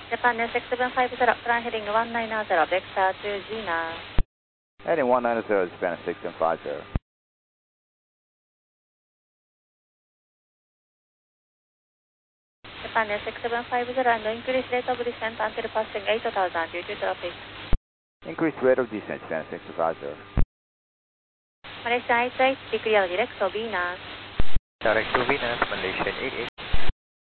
Japan News 6750, flying heading 190, vector to Gina. Heading 190, Japan 6750. Japan News 6750 and increase rate of descent until passing 8000 due to traffic. Increase rate of descent, Japan 6750. Malaysia 88, clear direct to Venus. Direct to Venus, Malaysian 88.